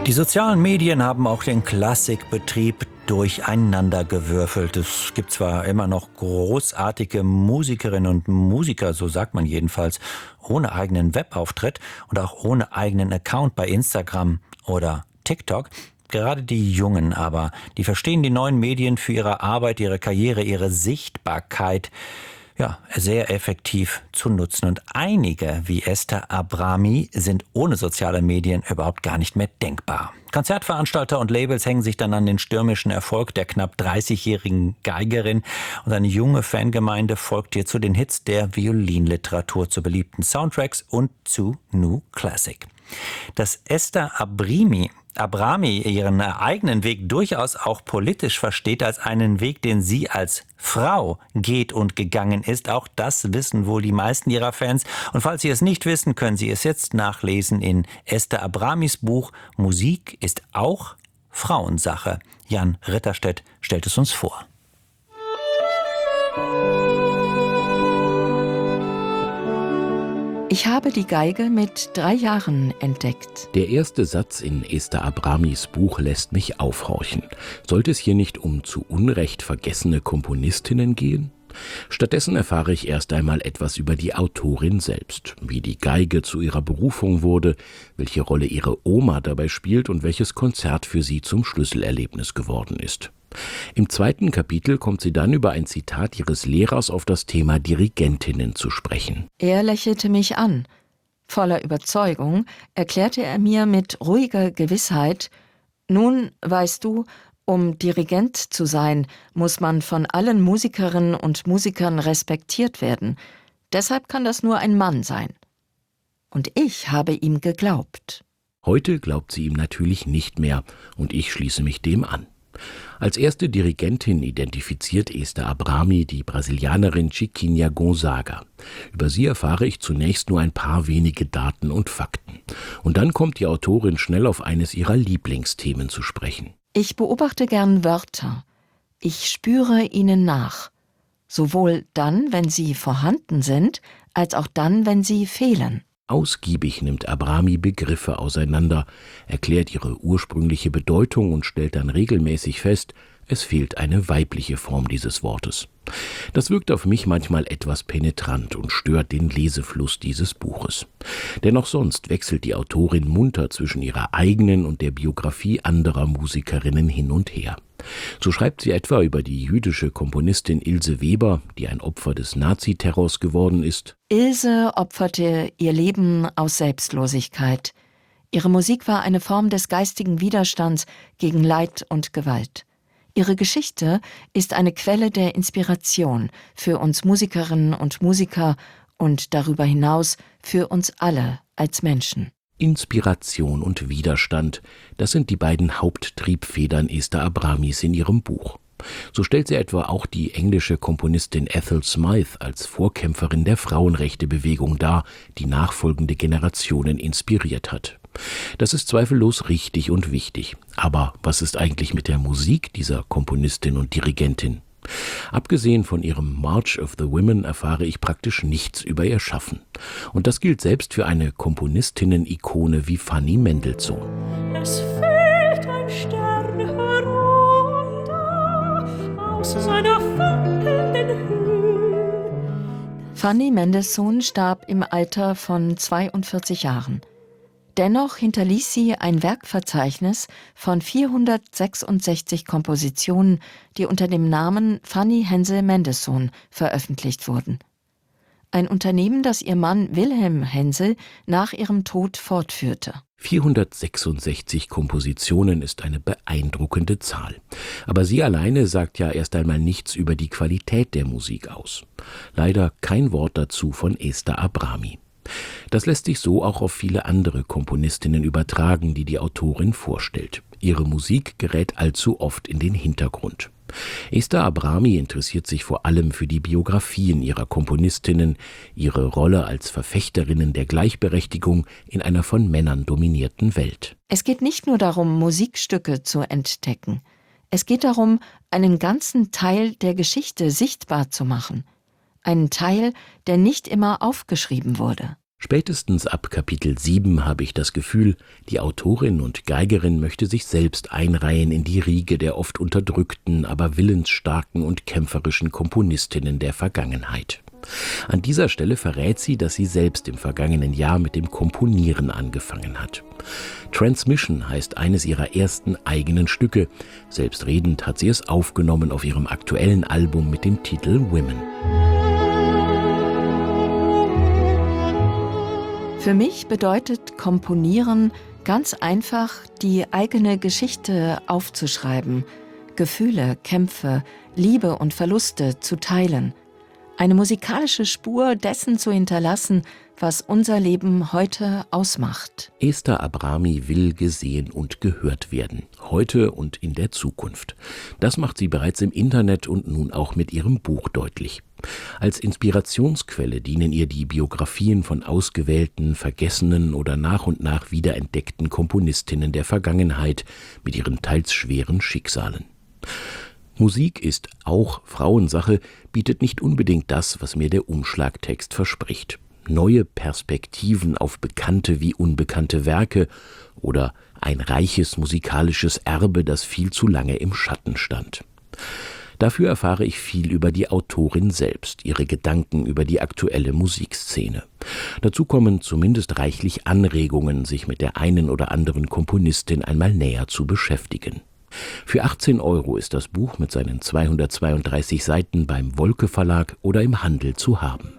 Die sozialen Medien haben auch den Klassikbetrieb durcheinandergewürfelt. Es gibt zwar immer noch großartige Musikerinnen und Musiker, so sagt man jedenfalls, ohne eigenen Webauftritt und auch ohne eigenen Account bei Instagram oder TikTok. Gerade die Jungen aber, die verstehen die neuen Medien für ihre Arbeit, ihre Karriere, ihre Sichtbarkeit sehr effektiv zu nutzen. Und einige, wie Esther Abrami, sind ohne soziale Medien überhaupt gar nicht mehr denkbar. Konzertveranstalter und Labels hängen sich dann an den stürmischen Erfolg der knapp 30-jährigen Geigerin und eine junge Fangemeinde folgt ihr zu den Hits der Violinliteratur, zu beliebten Soundtracks und zu New Classic. Dass Esther Abrami ihren eigenen Weg durchaus auch politisch versteht als einen Weg, den sie als Frau geht und gegangen ist. Auch das wissen wohl die meisten ihrer Fans. Und falls Sie es nicht wissen, können Sie es jetzt nachlesen in Esther Abramis Buch Musik ist auch Frauensache. Jan Ritterstedt stellt es uns vor. Ich habe die Geige mit 3 Jahren entdeckt. Der erste Satz in Esther Abramis Buch lässt mich aufhorchen. Sollte es hier nicht um zu Unrecht vergessene Komponistinnen gehen? Stattdessen erfahre ich erst einmal etwas über die Autorin selbst, wie die Geige zu ihrer Berufung wurde, welche Rolle ihre Oma dabei spielt und welches Konzert für sie zum Schlüsselerlebnis geworden ist. Im 2. Kapitel kommt sie dann über ein Zitat ihres Lehrers auf das Thema Dirigentinnen zu sprechen. Er lächelte mich an. Voller Überzeugung erklärte er mir mit ruhiger Gewissheit: Nun, weißt du, um Dirigent zu sein, muss man von allen Musikerinnen und Musikern respektiert werden. Deshalb kann das nur ein Mann sein. Und ich habe ihm geglaubt. Heute glaubt sie ihm natürlich nicht mehr und ich schließe mich dem an. Als erste Dirigentin identifiziert Esther Abrami die Brasilianerin Chiquinha Gonzaga. Über sie erfahre ich zunächst nur ein paar wenige Daten und Fakten. Und dann kommt die Autorin schnell auf eines ihrer Lieblingsthemen zu sprechen. Ich beobachte gern Wörter. Ich spüre ihnen nach. Sowohl dann, wenn sie vorhanden sind, als auch dann, wenn sie fehlen. Ausgiebig nimmt Abrami Begriffe auseinander, erklärt ihre ursprüngliche Bedeutung und stellt dann regelmäßig fest, es fehlt eine weibliche Form dieses Wortes. Das wirkt auf mich manchmal etwas penetrant und stört den Lesefluss dieses Buches. Dennoch sonst wechselt die Autorin munter zwischen ihrer eigenen und der Biografie anderer Musikerinnen hin und her. So schreibt sie etwa über die jüdische Komponistin Ilse Weber, die ein Opfer des Naziterrors geworden ist. Ilse opferte ihr Leben aus Selbstlosigkeit. Ihre Musik war eine Form des geistigen Widerstands gegen Leid und Gewalt. Ihre Geschichte ist eine Quelle der Inspiration für uns Musikerinnen und Musiker und darüber hinaus für uns alle als Menschen. Inspiration und Widerstand, das sind die beiden Haupttriebfedern Esther Abramis in ihrem Buch. So stellt sie etwa auch die englische Komponistin Ethel Smyth als Vorkämpferin der Frauenrechtebewegung dar, die nachfolgende Generationen inspiriert hat. Das ist zweifellos richtig und wichtig. Aber was ist eigentlich mit der Musik dieser Komponistin und Dirigentin? Abgesehen von ihrem March of the Women erfahre ich praktisch nichts über ihr Schaffen. Und das gilt selbst für eine Komponistinnen-Ikone wie Fanny Mendelssohn. Es fällt ein Stern herunter aus seiner funkelnden Höhe. Fanny Mendelssohn starb im Alter von 42 Jahren. Dennoch hinterließ sie ein Werkverzeichnis von 466 Kompositionen, die unter dem Namen Fanny Hensel Mendelssohn veröffentlicht wurden. Ein Unternehmen, das ihr Mann Wilhelm Hensel nach ihrem Tod fortführte. 466 Kompositionen ist eine beeindruckende Zahl. Aber sie alleine sagt ja erst einmal nichts über die Qualität der Musik aus. Leider kein Wort dazu von Esther Abrami. Das lässt sich so auch auf viele andere Komponistinnen übertragen, die die Autorin vorstellt. Ihre Musik gerät allzu oft in den Hintergrund. Esther Abrami interessiert sich vor allem für die Biografien ihrer Komponistinnen, ihre Rolle als Verfechterinnen der Gleichberechtigung in einer von Männern dominierten Welt. Es geht nicht nur darum, Musikstücke zu entdecken. Es geht darum, einen ganzen Teil der Geschichte sichtbar zu machen. Einen Teil, der nicht immer aufgeschrieben wurde. Spätestens ab Kapitel 7 habe ich das Gefühl, die Autorin und Geigerin möchte sich selbst einreihen in die Riege der oft unterdrückten, aber willensstarken und kämpferischen Komponistinnen der Vergangenheit. An dieser Stelle verrät sie, dass sie selbst im vergangenen Jahr mit dem Komponieren angefangen hat. Transmission heißt eines ihrer ersten eigenen Stücke. Selbstredend hat sie es aufgenommen auf ihrem aktuellen Album mit dem Titel Women. Für mich bedeutet Komponieren ganz einfach, die eigene Geschichte aufzuschreiben, Gefühle, Kämpfe, Liebe und Verluste zu teilen. Eine musikalische Spur dessen zu hinterlassen, was unser Leben heute ausmacht. Esther Abrami will gesehen und gehört werden, heute und in der Zukunft. Das macht sie bereits im Internet und nun auch mit ihrem Buch deutlich. Als Inspirationsquelle dienen ihr die Biografien von ausgewählten, vergessenen oder nach und nach wiederentdeckten Komponistinnen der Vergangenheit mit ihren teils schweren Schicksalen. Musik ist auch Frauensache, bietet nicht unbedingt das, was mir der Umschlagtext verspricht. Neue Perspektiven auf bekannte wie unbekannte Werke oder ein reiches musikalisches Erbe, das viel zu lange im Schatten stand. Dafür erfahre ich viel über die Autorin selbst, ihre Gedanken über die aktuelle Musikszene. Dazu kommen zumindest reichlich Anregungen, sich mit der einen oder anderen Komponistin einmal näher zu beschäftigen. Für 18 € ist das Buch mit seinen 232 Seiten beim Wolke Verlag oder im Handel zu haben.